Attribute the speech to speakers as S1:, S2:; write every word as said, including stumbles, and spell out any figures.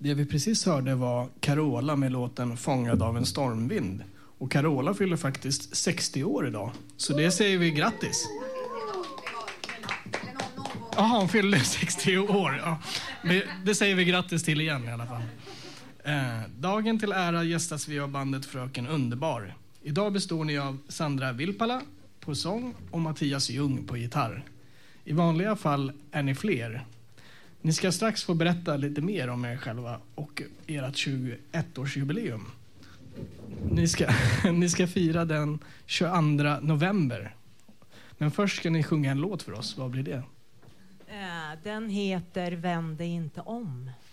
S1: Det vi precis hörde var Carola med låten Fångad av en stormvind. Och Carola fyller faktiskt sextio år idag. Så det säger vi grattis. Jaha, hon fyllde sextio år. Ja. Det, det säger vi grattis till igen i alla fall. Eh, dagen till ära gästas vi av bandet Fröken Underbar. Idag består ni av Sandra Vilpala på sång och Mattias Ljung på gitarr. I vanliga fall är ni fler. Ni ska strax få berätta lite mer om er själva och ert tjugoett-årsjubileum. Ni ska, ni ska fira den tjugoandra november. Men först ska ni sjunga en låt för oss. Vad blir det?
S2: Den heter Vänd dig inte om.